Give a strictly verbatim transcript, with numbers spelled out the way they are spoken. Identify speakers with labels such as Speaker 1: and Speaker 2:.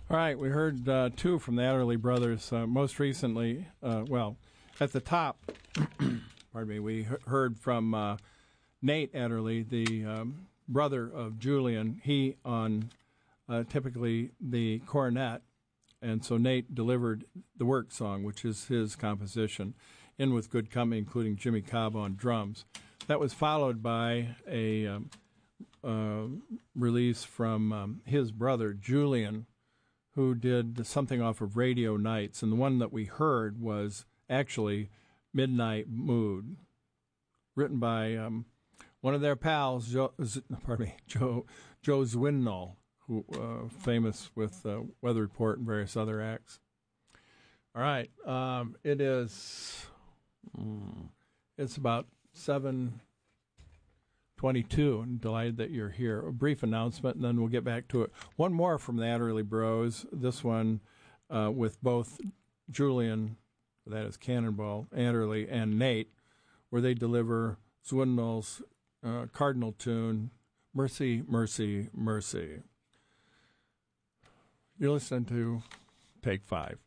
Speaker 1: All right, we heard uh, two from the Adderley brothers. Uh, most recently, uh, well, at the top, pardon me, we he- heard from uh, Nate Adderley, the um, brother of Julian. He on uh, typically the cornet, and so Nate delivered the work song, which is his composition, in with good company, including Jimmy Cobb on drums. That was followed by a um, uh, release from um, his brother, Julian, who did something off of Radio Nights, and the one that we heard was actually Midnight Mood, written by um, one of their pals, Joe, pardon me, Joe Joe Zwinall, who uh, famous with uh, Weather Report and various other acts. All right, um, it is mm, it's about seven twenty-two. I'm delighted that you're here. A brief announcement, and then we'll get back to it. One more from the Adderley Bros. This one uh, with both Julian, that is Cannonball, Adderley, and Nate, where they deliver Zwinall's uh, cardinal tune, Mercy, Mercy, Mercy. You're listening to Take Five.